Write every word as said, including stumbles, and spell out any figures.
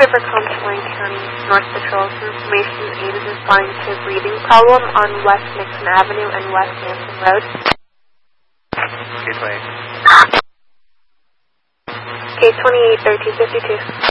River Compton County North Patrol. For information, aid is responding to a breathing problem on West Nixon Avenue and West Hampton Road. K twenty-eight. K twenty-eight, thirteen fifty-two.